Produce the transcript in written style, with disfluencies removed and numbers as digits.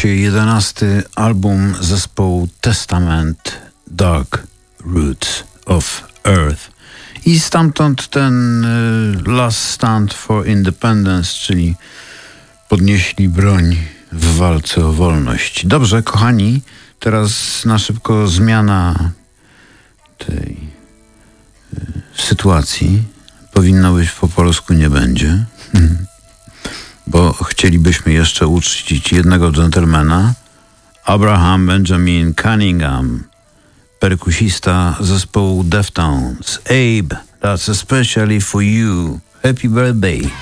się 11. album zespołu Testament, Dark Roots of Earth. I stamtąd ten Last Stand for Independence, czyli podnieśli broń w walce o wolność. Dobrze, kochani, teraz na szybko zmiana tej sytuacji. Powinno być po polsku, nie będzie. Bo chcielibyśmy jeszcze uczcić jednego dżentelmena, Abraham Benjamin Cunningham, perkusista zespołu Deftones. Abe, that's especially for you. Happy birthday.